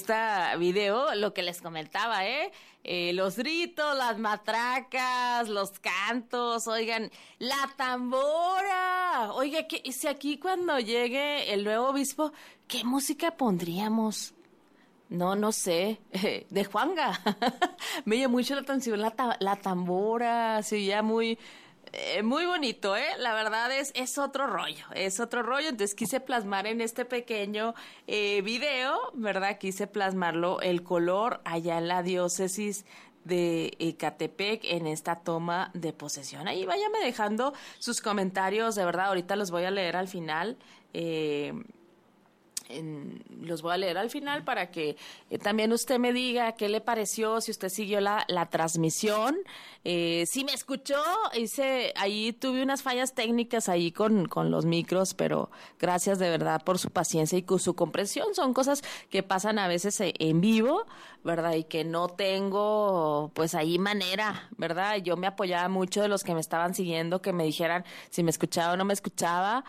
este video, lo que les comentaba, los gritos, las matracas, los cantos, oigan, la tambora. Oiga, si aquí cuando llegue el nuevo obispo, ¿qué música pondríamos? No sé, de Juanga. Me llamó mucho la atención la tambora, sí, ya muy bonito, la verdad es otro rollo, entonces quise plasmar en este pequeño video, ¿verdad? Quise plasmarlo, el color allá en la diócesis de Ecatepec en esta toma de posesión. Ahí váyame dejando sus comentarios, de verdad, ahorita los voy a leer al final, los voy a leer al final para que también usted me diga qué le pareció, si usted siguió la transmisión, si me escuchó. Ahí tuve unas fallas técnicas ahí con los micros, pero gracias de verdad por su paciencia y con su comprensión. Son cosas que pasan a veces en vivo, ¿verdad? Y que no tengo pues ahí manera, ¿verdad? Yo me apoyaba mucho de los que me estaban siguiendo, que me dijeran si me escuchaba o no me escuchaba,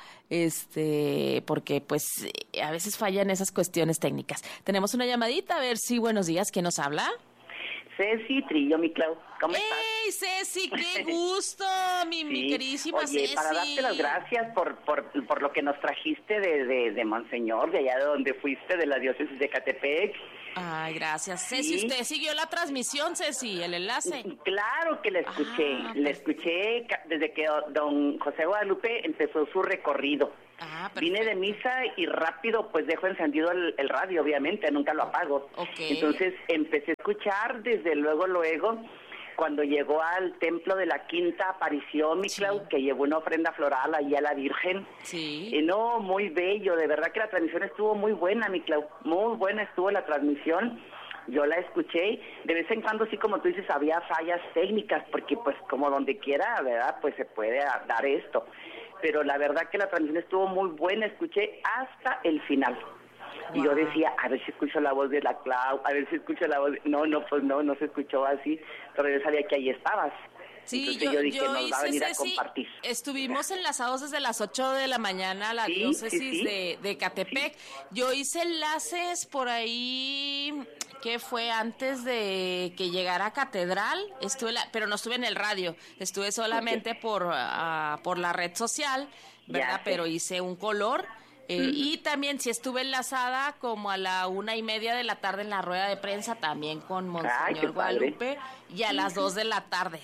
porque pues a veces fallan esas cuestiones técnicas. Tenemos una llamadita, a ver si buenos días, ¿quién nos habla? Ceci Trillo, mi Clau, ¿cómo estás? ¡Ey, Ceci, qué gusto! Mi queridísima Oye, Ceci. Para darte las gracias por lo que nos trajiste de Monseñor, de allá de donde fuiste, de la diócesis de Ecatepec. Ay, gracias. Sí. Ceci, ¿usted siguió la transmisión, Ceci, el enlace? Claro que la escuché, la escuché desde que don José Guadalupe empezó su recorrido. Vine de misa y rápido pues dejo encendido el radio, obviamente, nunca lo apago. Okay. Entonces empecé a escuchar desde luego, cuando llegó al templo de la Quinta Aparición, mi Clau, que llevó una ofrenda floral ahí a la Virgen. Sí. No, muy bello, de verdad que la transmisión estuvo muy buena, mi Clau, muy buena estuvo la transmisión. Yo la escuché, de vez en cuando sí, como tú dices, había fallas técnicas, porque pues como donde quiera, ¿verdad? Pues se puede dar esto. Pero la verdad que la transmisión estuvo muy buena, escuché hasta el final. Wow. Y yo decía, a ver si escucho la voz de la Clau, a ver si escucho la voz pues no se escuchó así, pero yo sabía que ahí estabas. Sí, entonces yo dije, nos va a venir a compartir. Estuvimos enlazados desde las 8 de la mañana a la diócesis de Ecatepec. Sí. Yo hice enlaces por ahí, que fue antes de que llegara a Catedral, pero no estuve en el radio, estuve solamente por la red social, ¿verdad? Pero hice un color. Y también sí estuve enlazada como a la 1:30 de la tarde en la rueda de prensa, también con Monseñor Guadalupe, y a las 2 de la tarde,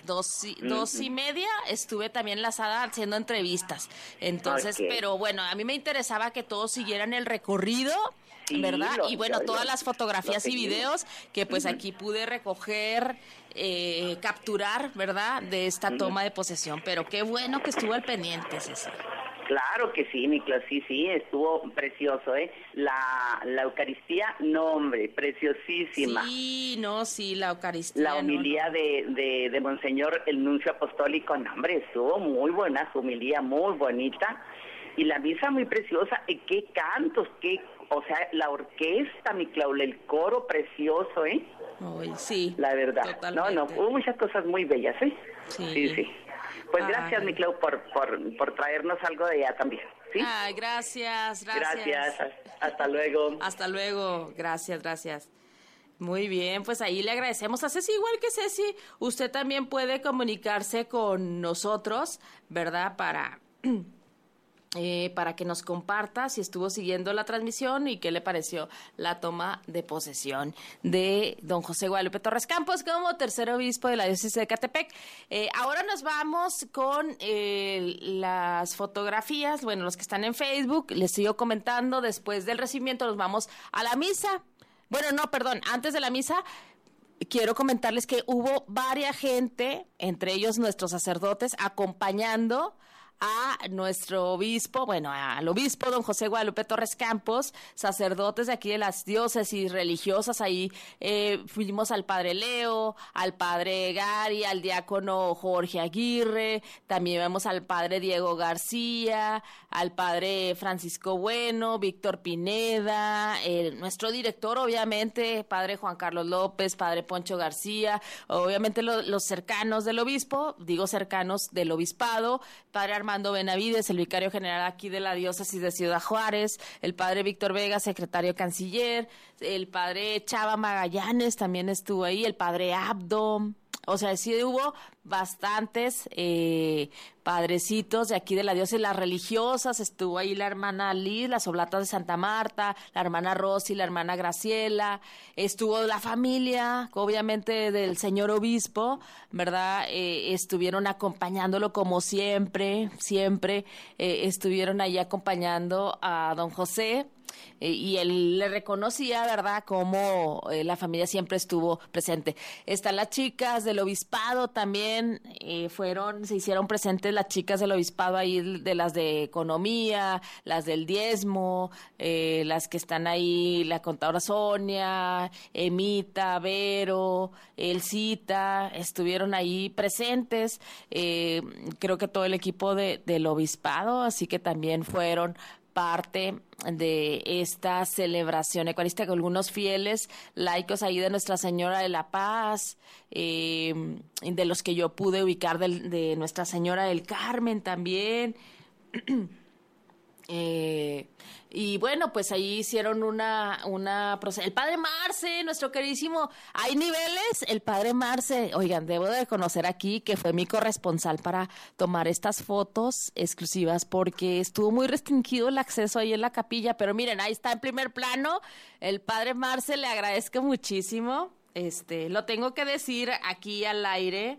2:30, estuve también enlazada haciendo entrevistas. Entonces, pero bueno, a mí me interesaba que todos siguieran el recorrido, ¿verdad? Y bueno, todas las fotografías y videos que pues aquí pude recoger, capturar, ¿verdad? De esta toma de posesión, pero qué bueno que estuvo al pendiente, César. Claro que sí, Miklos, sí, estuvo precioso, La Eucaristía, no hombre, preciosísima. Sí, la Eucaristía. La homilía de Monseñor, el nuncio apostólico, no hombre, estuvo muy buena, su homilía muy bonita, y la misa muy preciosa, y qué cantos, o sea, la orquesta, mi Claudia, el coro precioso, Ay, sí. La verdad. Totalmente. No, hubo muchas cosas muy bellas, Sí. Pues gracias, mi Clau, por traernos algo de allá también, ¿sí? Ay, gracias. Gracias, hasta luego. Hasta luego, gracias. Muy bien, pues ahí le agradecemos a Ceci, igual que Ceci, usted también puede comunicarse con nosotros, ¿verdad? Para que nos comparta si estuvo siguiendo la transmisión y qué le pareció la toma de posesión de don José Guadalupe Torres Campos como tercer obispo de la diócesis de Ecatepec. Ahora nos vamos con las fotografías, bueno, los que están en Facebook, les sigo comentando, después del recibimiento nos vamos a la misa. Bueno, no, perdón, antes de la misa quiero comentarles que hubo varias gente, entre ellos nuestros sacerdotes, acompañando a nuestro obispo, al obispo don José Guadalupe Torres Campos, sacerdotes de aquí de las diócesis religiosas. Ahí fuimos al padre Leo, al padre Gary, al diácono Jorge Aguirre, también vemos al padre Diego García, al padre Francisco Bueno, Víctor Pineda, nuestro director obviamente, padre Juan Carlos López, padre Poncho García, obviamente los cercanos del obispo, digo cercanos del obispado, padre Armando Armando Benavides, el vicario general aquí de la diócesis de Ciudad Juárez, el padre Víctor Vega, secretario canciller, el padre Chava Magallanes también estuvo ahí, el padre Abdo. O sea, sí hubo bastantes padrecitos de aquí de la diócesis, las religiosas, estuvo ahí la hermana Liz, las Oblatas de Santa Marta, la hermana Rosy, la hermana Graciela, estuvo la familia, obviamente del señor obispo, ¿verdad? Estuvieron acompañándolo como siempre, estuvieron ahí acompañando a don José. Y él le reconocía, ¿verdad?, como la familia siempre estuvo presente. Están las chicas del obispado también, se hicieron presentes las chicas del obispado ahí, de las de economía, las del diezmo, las que están ahí, la contadora Sonia, Emita, Vero, Elcita, estuvieron ahí presentes, creo que todo el equipo del obispado, así que también fueron parte de esta celebración eucarística con algunos fieles laicos ahí de Nuestra Señora de la Paz, de los que yo pude ubicar de Nuestra Señora del Carmen también. Y bueno, pues ahí hicieron el padre Marce, nuestro queridísimo, hay niveles, el padre Marce, oigan, debo de conocer aquí que fue mi corresponsal para tomar estas fotos exclusivas porque estuvo muy restringido el acceso ahí en la capilla, pero miren, ahí está en primer plano, el padre Marce, le agradezco muchísimo, lo tengo que decir aquí al aire,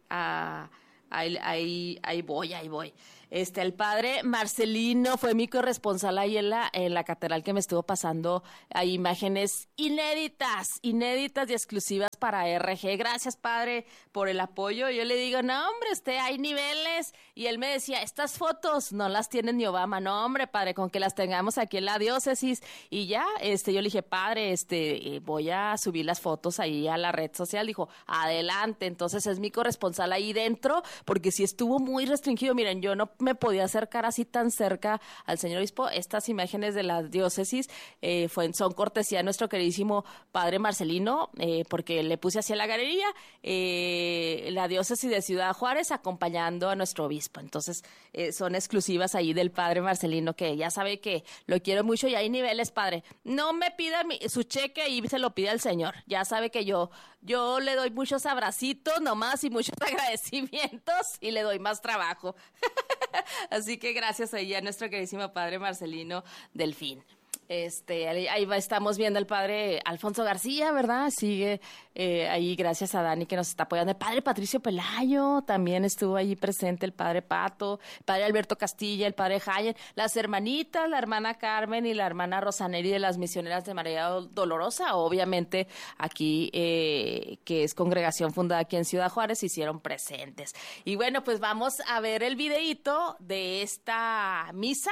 ahí voy. El padre Marcelino fue mi corresponsal ahí en la catedral, que me estuvo pasando ahí imágenes inéditas y exclusivas para RG. Gracias, padre, por el apoyo. Yo le digo, no, hombre, hay niveles. Y él me decía, estas fotos no las tiene ni Obama. No, hombre, padre, con que las tengamos aquí en la diócesis. Y ya, yo le dije, padre, voy a subir las fotos ahí a la red social. Dijo, adelante. Entonces es mi corresponsal ahí dentro, porque sí estuvo muy restringido. Miren, yo no me podía acercar así tan cerca al señor obispo. Estas imágenes de la diócesis son cortesía de nuestro queridísimo padre Marcelino, porque le puse así en la galería, la diócesis de Ciudad Juárez acompañando a nuestro obispo. Entonces son exclusivas ahí del padre Marcelino, que ya sabe que lo quiero mucho y hay niveles, padre. No me pida su cheque y se lo pide al señor. Ya sabe que yo le doy muchos abracitos nomás y muchos agradecimientos y le doy más trabajo. Así que gracias ahí a nuestro queridísimo padre Marcelino Delfín. Estamos viendo al padre Alfonso García, ¿verdad? Sigue ahí, gracias a Dani que nos está apoyando. El padre Patricio Pelayo también estuvo allí presente, el padre Pato, el padre Alberto Castilla, el padre Jayen, las hermanitas, la hermana Carmen y la hermana Rosaneri de las Misioneras de María Dolorosa, obviamente aquí, que es congregación fundada aquí en Ciudad Juárez, se hicieron presentes. Y bueno, pues vamos a ver el videíto de esta misa.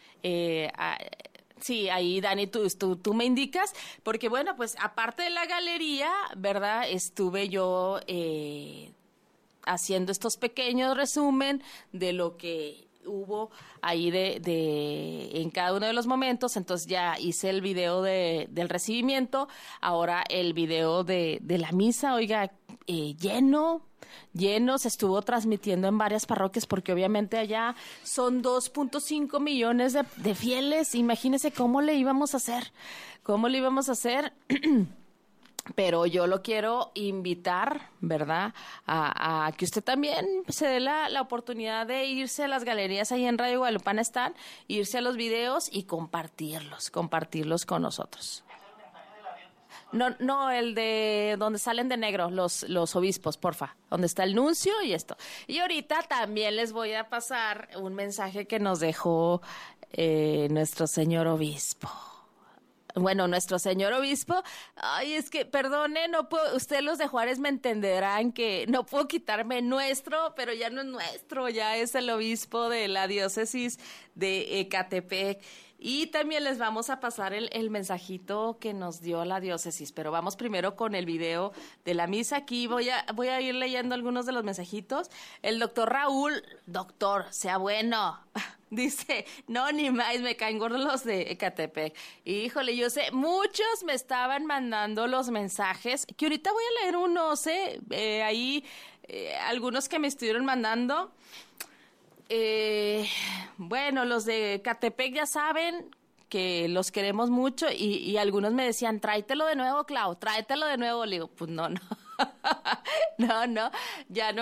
Sí, ahí Dani, tú me indicas, porque bueno, pues aparte de la galería, ¿verdad? Estuve yo haciendo estos pequeños resumen de lo que hubo ahí en cada uno de los momentos. Entonces ya hice el video del recibimiento, ahora el video de la misa, oiga, lleno, se estuvo transmitiendo en varias parroquias porque obviamente allá son 2.5 millones de fieles. Imagínense cómo le íbamos a hacer, pero yo lo quiero invitar, ¿verdad?, a que usted también se dé la oportunidad de irse a las galerías ahí en Radio Guadalupana están, irse a los videos y compartirlos con nosotros. No, el de donde salen de negro los obispos, porfa, donde está el nuncio y esto. Y ahorita también les voy a pasar un mensaje que nos dejó nuestro señor obispo. Bueno, nuestro señor obispo, ay, es que, perdone, no puedo, ustedes los de Juárez me entenderán que no puedo quitarme nuestro, pero ya no es nuestro, ya es el obispo de la diócesis de Ecatepec. Y también les vamos a pasar el mensajito que nos dio la diócesis, pero vamos primero con el video de la misa. Aquí voy a ir leyendo algunos de los mensajitos. El doctor Raúl, doctor, sea bueno, dice, no, ni más, me caen gordos los de Ecatepec. Híjole, yo sé, muchos me estaban mandando los mensajes, que ahorita voy a leer unos, ahí algunos que me estuvieron mandando. Bueno, los de Catepec ya saben que los queremos mucho y algunos me decían, tráetelo de nuevo, Clau, tráetelo de nuevo. Le digo, pues no, no, no, no, ya no.